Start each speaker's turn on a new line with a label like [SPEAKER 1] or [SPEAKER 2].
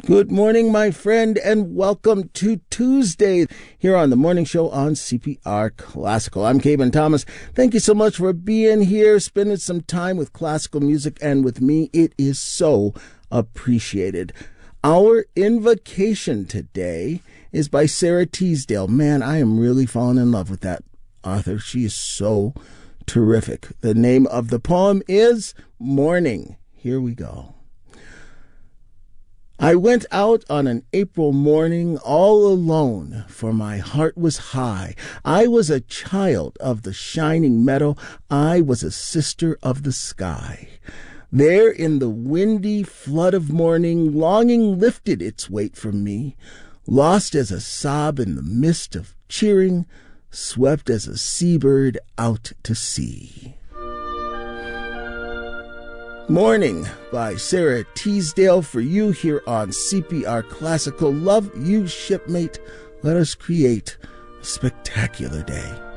[SPEAKER 1] Good morning, my friend, and welcome to Tuesday here on the Morning Show on CPR Classical. I'm Caben Thomas. Thank you so much for being here, spending some time with classical music and with me. It is so appreciated. Our invocation today is by Sara Teasdale. Man, I am really falling in love with that author. She is so terrific. The name of the poem is Morning. Here we go. I went out on an April morning all alone, for my heart was high. I was a child of the shining meadow. I was a sister of the sky. There in the windy flood of morning, longing lifted its weight from me, lost as a sob in the mist of cheering, swept as a seabird out to sea. Morning by Sara Teasdale for you here on CPR Classical. Love you, shipmate. Let us create a spectacular day.